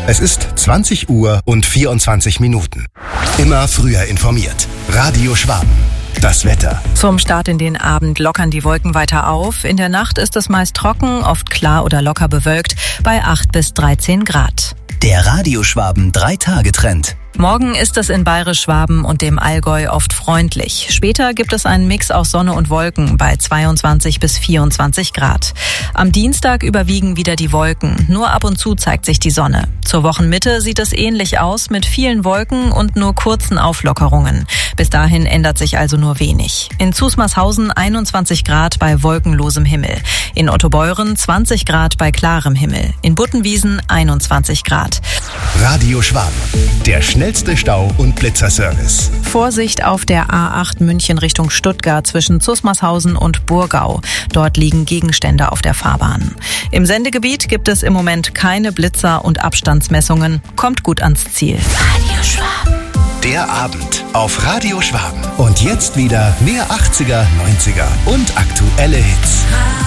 Es ist 20 Uhr und 24 Minuten. Immer früher informiert. Radio Schwaben. Das Wetter. Zum Start in den Abend lockern die Wolken weiter auf. In der Nacht ist es meist trocken, oft klar oder locker bewölkt, bei 8 bis 13 Grad. Der Radio Schwaben 3-Tage-Trend. Morgen ist es in Bayerisch-Schwaben und dem Allgäu oft freundlich. Später gibt es einen Mix aus Sonne und Wolken bei 22 bis 24 Grad. Am Dienstag überwiegen wieder die Wolken. Nur ab und zu zeigt sich die Sonne. Zur Wochenmitte sieht es ähnlich aus mit vielen Wolken und nur kurzen Auflockerungen. Bis dahin ändert sich also nur wenig. In Zusmarshausen 21 Grad bei wolkenlosem Himmel. In Ottobeuren 20 Grad bei klarem Himmel. In Buttenwiesen 21 Grad. Radio Schwaben. Der schnellste Stau- und Blitzerservice. Vorsicht auf der A8 München Richtung Stuttgart zwischen Zusmarshausen und Burgau. Dort liegen Gegenstände auf der Fahrbahn. Im Sendegebiet gibt es im Moment keine Blitzer und Abstandsmessungen. Kommt gut ans Ziel. Radio Schwaben. Der Abend auf Radio Schwaben. Und jetzt wieder mehr 80er, 90er und aktuelle Hits.